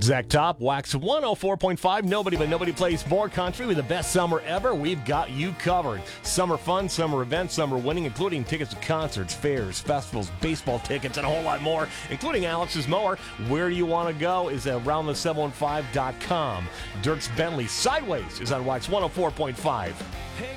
Zach Top, Wax 104.5. Nobody but nobody plays more country with the best summer ever. We've got you covered. Summer fun, summer events, summer winning, including tickets to concerts, fairs, festivals, baseball tickets, and a whole lot more, including Alex's mower. Where do you want to go is aroundthe715.com. Dirks Bentley Sideways is on Wax 104.5. Hey